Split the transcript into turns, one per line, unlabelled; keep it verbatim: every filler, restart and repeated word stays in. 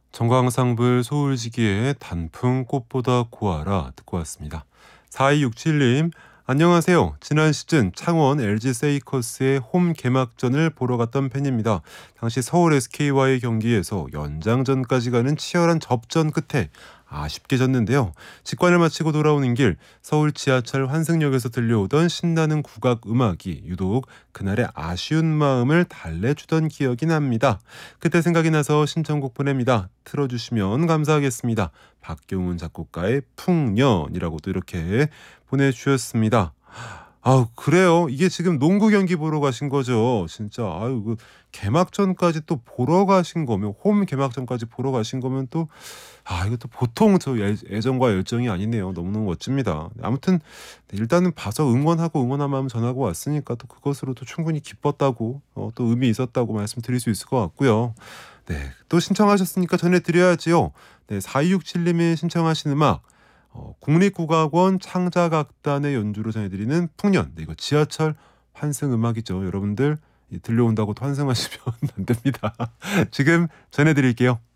정광상불 소울지기의 단풍 꽃보다 고와라 듣고 왔습니다. 사이육칠님 안녕하세요. 지난 시즌 창원 엘지 세이커스의 홈 개막전을 보러 갔던 팬입니다. 당시 서울 에스케이와의 경기에서 연장전까지 가는 치열한 접전 끝에 아쉽게 졌는데요. 직관을 마치고 돌아오는 길 서울 지하철 환승역에서 들려오던 신나는 국악 음악이 유독 그날의 아쉬운 마음을 달래주던 기억이 납니다. 그때 생각이 나서 신청곡 보냅니다. 틀어주시면 감사하겠습니다. 박경훈 작곡가의 풍년이라고도 이렇게 보내주셨습니다. 아우 그래요. 이게 지금 농구 경기 보러 가신 거죠. 진짜 아유 그 개막전까지 또 보러 가신 거면 홈 개막전까지 보러 가신 거면 또 아 이것도 보통 저 애, 애정과 열정이 아니네요. 너무너무 멋집니다. 아무튼 네, 일단은 봐서 응원하고 응원한 마음 전하고 왔으니까 또 그것으로도 충분히 기뻤다고 어, 또 의미 있었다고 말씀드릴 수 있을 것 같고요. 네, 또 신청하셨으니까 전해드려야지요. 네, 사이육칠님이 신청하신 음악 어, 국립국악원 창작악단의 연주로 전해드리는 풍년. 네, 이거 지하철 환승 음악이죠. 여러분들 이 들려온다고 또 환승하시면 안 됩니다. 지금 전해드릴게요.